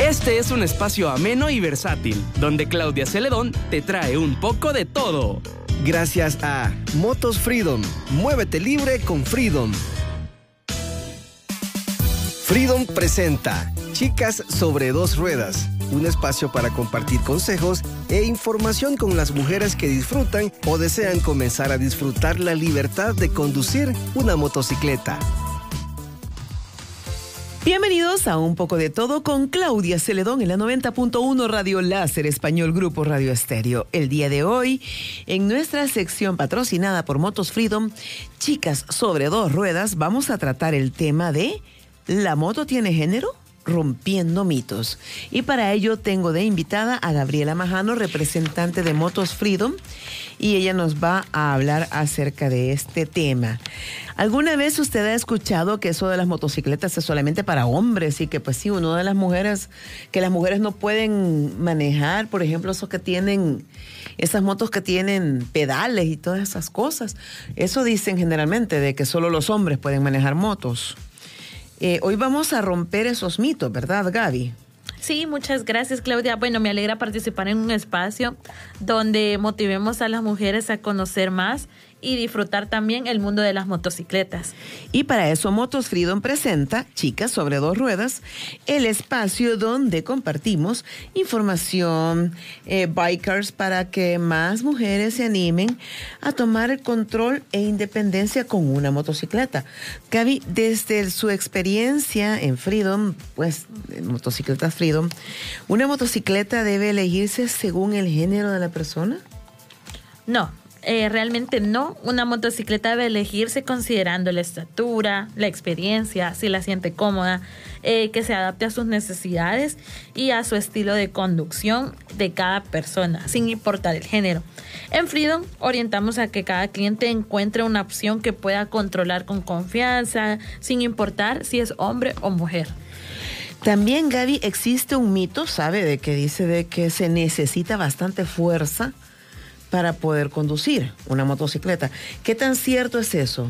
Este es un espacio ameno y versátil, donde Claudia Celedón te trae un poco de todo. Gracias a Motos Freedom. Muévete libre con Freedom. Freedom presenta Chicas sobre dos ruedas, un espacio para compartir consejos e información con las mujeres que disfrutan o desean comenzar a disfrutar la libertad de conducir una motocicleta. Bienvenidos a Un Poco de Todo con Claudia Celedón en la 90.1 Radio Láser Español Grupo Radio Estéreo. El día de hoy, en nuestra sección patrocinada por Motos Freedom, Chicas sobre dos ruedas, vamos a tratar el tema de ¿la moto tiene género? Rompiendo mitos. Y para ello tengo de invitada a Gabriela Majano, representante de Motos Freedom, y ella nos va a hablar acerca de este tema. ¿Alguna vez usted ha escuchado que eso de las motocicletas es solamente para hombres y que pues sí, una de las mujeres, que las mujeres no pueden manejar, por ejemplo, esos que tienen, esas motos que tienen pedales y todas esas cosas? Eso dicen generalmente, de que solo los hombres pueden manejar motos. Hoy vamos a romper esos mitos, ¿verdad, Gaby? Sí, muchas gracias, Claudia. Bueno, me alegra participar en un espacio donde motivemos a las mujeres a conocer más y disfrutar también el mundo de las motocicletas. Y para eso Motos Freedom presenta Chicas sobre dos ruedas, el espacio donde compartimos información, bikers, para que más mujeres se animen a tomar el control e independencia con una motocicleta. Gaby, desde su experiencia en Freedom, pues en motocicletas Freedom, ¿una motocicleta debe elegirse según el género de la persona? No. Realmente no. Una motocicleta debe elegirse considerando la estatura, la experiencia, si la siente cómoda, que se adapte a sus necesidades y a su estilo de conducción de cada persona, sin importar el género. En Freedom orientamos a que cada cliente encuentre una opción que pueda controlar con confianza, sin importar si es hombre o mujer. También, Gaby, existe un mito, ¿sabe? De que dice de que se necesita bastante fuerza para poder conducir una motocicleta. ¿Qué tan cierto es eso?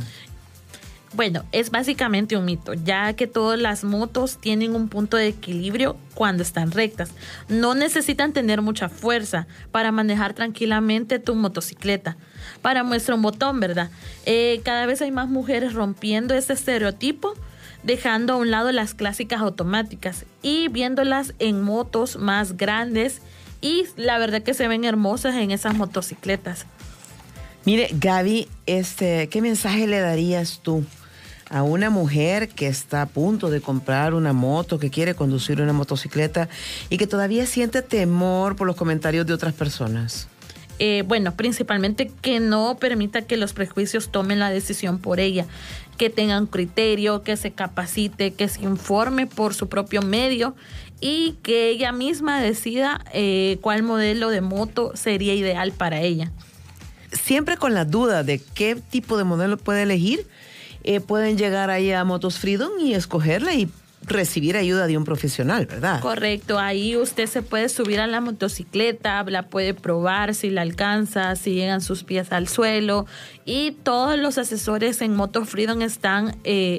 Bueno, es básicamente un mito, ya que todas las motos tienen un punto de equilibrio cuando están rectas. No necesitan tener mucha fuerza para manejar tranquilamente tu motocicleta. Para muestra un botón, ¿verdad? Cada vez hay más mujeres rompiendo este estereotipo, dejando a un lado las clásicas automáticas y viéndolas en motos más grandes. Y la verdad que se ven hermosas en esas motocicletas. Mire, Gaby, ¿qué mensaje le darías tú a una mujer que está a punto de comprar una moto, que quiere conducir una motocicleta y que todavía siente temor por los comentarios de otras personas? Bueno, principalmente que no permita que los prejuicios tomen la decisión por ella, que tengan criterio, que se capacite, que se informe por su propio medio y que ella misma decida cuál modelo de moto sería ideal para ella. Siempre con la duda de qué tipo de modelo puede elegir, pueden llegar ahí a Motos Freedom y escogerla y recibir ayuda de un profesional, ¿verdad? Correcto, ahí usted se puede subir a la motocicleta, la puede probar si la alcanza, si llegan sus pies al suelo, y todos los asesores en Motos Freedom están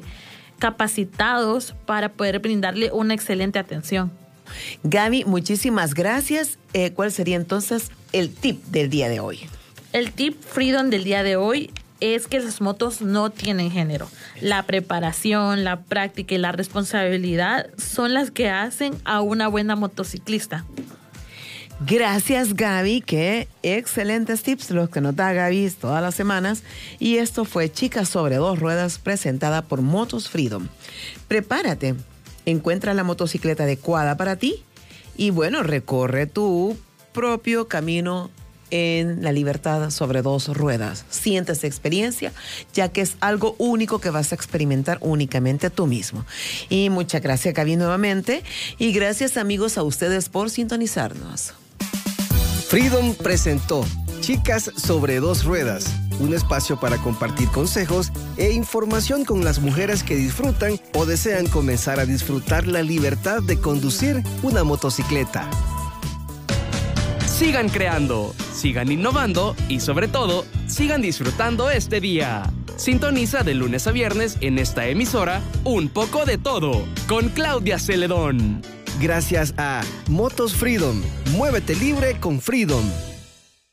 capacitados para poder brindarle una excelente atención. Gaby, muchísimas gracias. ¿Cuál sería entonces el tip del día de hoy? El tip Freedom del día de hoy es que las motos no tienen género. La preparación, la práctica y la responsabilidad son las que hacen a una buena motociclista. Gracias, Gaby. Qué excelentes tips los que nos da Gaby todas las semanas. Y esto fue Chicas sobre dos ruedas, presentada por Motos Freedom. Prepárate, encuentra la motocicleta adecuada para ti y bueno, recorre tu propio camino en la libertad sobre dos ruedas. Siente esa experiencia, ya que es algo único que vas a experimentar únicamente tú mismo. Y muchas gracias, Gaby, nuevamente. Y gracias, amigos, a ustedes por sintonizarnos. Freedom presentó Chicas sobre dos ruedas, un espacio para compartir consejos e información con las mujeres que disfrutan o desean comenzar a disfrutar la libertad de conducir una motocicleta. Sigan creando, sigan innovando y sobre todo, sigan disfrutando este día. Sintoniza de lunes a viernes en esta emisora Un Poco de Todo con Claudia Celedón. Gracias a Motos Freedom. Muévete libre con Freedom.